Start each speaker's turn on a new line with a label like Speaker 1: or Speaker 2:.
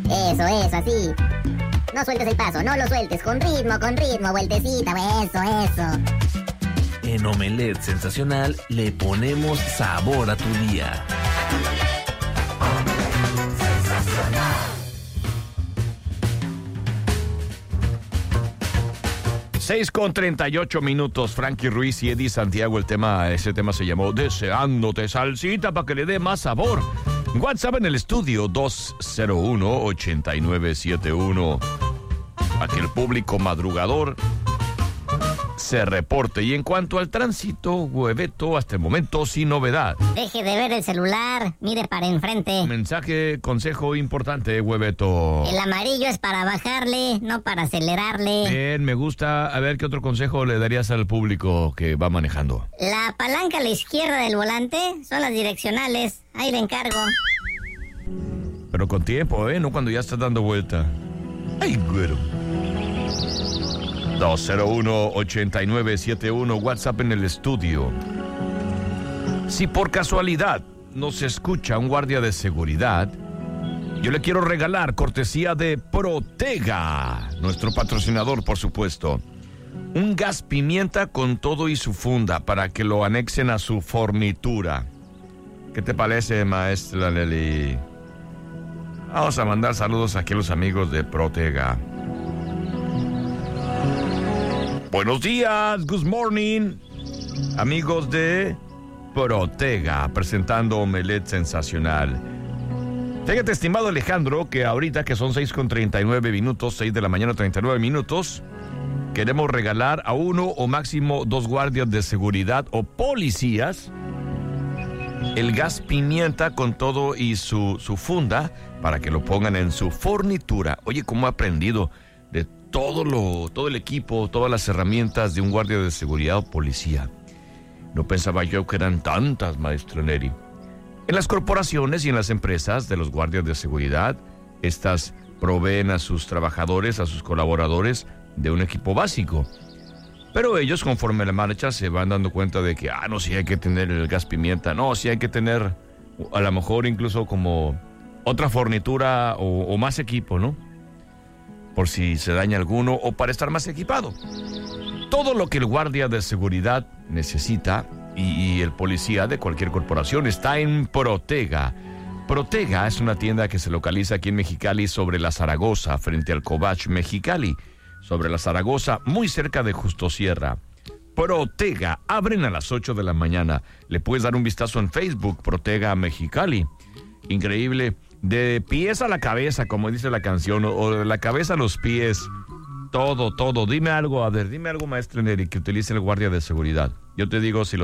Speaker 1: Eso, así. No sueltes el paso, no lo sueltes. Con ritmo, vueltecita, eso.
Speaker 2: En Omelette Sensacional le ponemos sabor a tu día. 6:38. Frankie Ruiz y Eddie Santiago. Ese tema se llamó Deseándote, salsita para que le dé más sabor. WhatsApp en el estudio 201-8971. Para que el público madrugador se reporte. Y en cuanto al tránsito, Hueveto, hasta el momento sin novedad.
Speaker 1: Deje de ver el celular, mire para enfrente.
Speaker 2: Mensaje, consejo importante, Hueveto.
Speaker 1: El amarillo es para bajarle, no para acelerarle.
Speaker 2: Bien, me gusta. A ver, ¿qué otro consejo le darías al público que va manejando?
Speaker 1: La palanca a la izquierda del volante son las direccionales. Ahí le encargo.
Speaker 2: Pero con tiempo, no cuando ya estás dando vuelta. ¡Ay, güero! 201-8971, WhatsApp en el estudio. Si por casualidad nos escucha un guardia de seguridad, yo le quiero regalar cortesía de Protega, nuestro patrocinador, por supuesto, un gas pimienta con todo y su funda para que lo anexen a su fornitura. ¿Qué te parece, maestra Leli? Vamos a mandar saludos aquí a los amigos de Protega. Buenos días, good morning, amigos de Protega, presentando Omelette Sensacional. Fíjate, estimado Alejandro, que ahorita que son 6:39, 6 de la mañana, 39 minutos, queremos regalar a uno o máximo 2 guardias de seguridad o policías el gas pimienta con todo y su funda para que lo pongan en su fornitura. Oye, cómo he aprendido de todo el equipo, todas las herramientas de un guardia de seguridad o policía. No pensaba yo que eran tantas, maestro Neri. En las corporaciones y en las empresas de los guardias de seguridad, estas proveen a sus trabajadores, a sus colaboradores, de un equipo básico. Pero ellos, conforme la marcha, se van dando cuenta de que, no, sí hay que tener el gas pimienta, no, sí hay que tener, a lo mejor incluso como otra fornitura o más equipo, ¿no? Por si se daña alguno o para estar más equipado. Todo lo que el guardia de seguridad necesita y el policía de cualquier corporación está en Protega. Protega es una tienda que se localiza aquí en Mexicali sobre la Zaragoza, frente al Cobach Mexicali. Sobre la Zaragoza, muy cerca de Justo Sierra. Protega, abren a las 8 de la mañana. Le puedes dar un vistazo en Facebook, Protega Mexicali. Increíble. De pies a la cabeza, como dice la canción, o de la cabeza a los pies, todo. Dime algo, maestro Neri, que utilice el guardia de seguridad. Yo te digo si lo